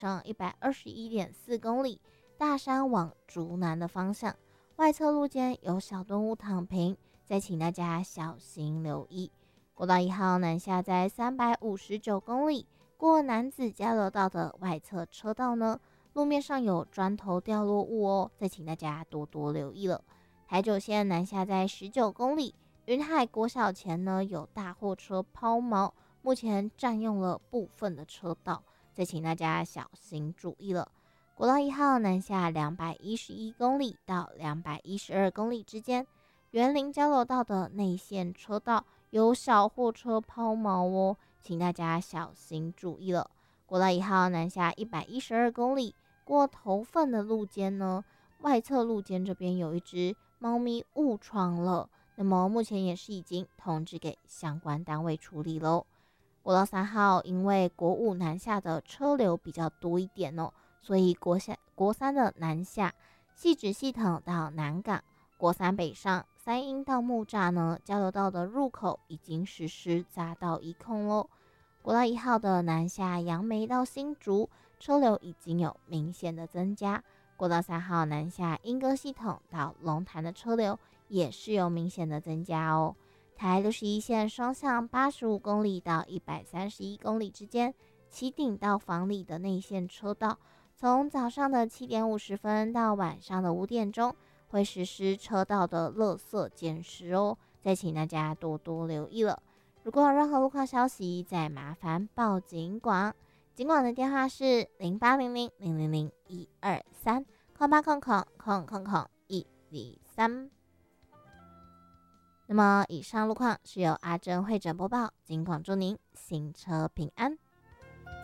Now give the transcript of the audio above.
上121.4公里，大山往竹南的方向，外侧路肩有小动物躺平，再请大家小心留意。国道1号南下在359公里，过南子交流道的外侧车道呢，路面上有砖头掉落物哦，再请大家多多留意了。台九线南下在19公里，云海国小前呢有大货车抛锚，目前占用了部分的车道，再请大家小心注意了。国道1号南下211公里到212公里之间，园林交流道的内线车道有小货车抛锚哦，请大家小心注意了。国道1号南下112公里，过头份的路肩呢，外侧路肩这边有一只猫咪误闯了，那么目前也是已经通知给相关单位处理喽。国道3号因为国五南下的车流比较多一点哦，所以国三的南下汐止系统到南港，国三北上三鹰到木栅呢，交流道的入口已经实施匝道一控喽。国道1号的南下杨梅到新竹，车流已经有明显的增加。国道3号南下莺歌系统到龙潭的车流也是有明显的增加哦。台61线双向85公里到131公里之间，旗顶到房里的内线车道，从早上的7点50分到晚上的5点钟，会实施车道的垃圾减时哦，再请大家多多留意了。如果有任何路况消息，再麻烦报警广。警广的电话是0800000123，0800000123。那么以上路况是由阿珍会诊播报，警广祝您行车平安。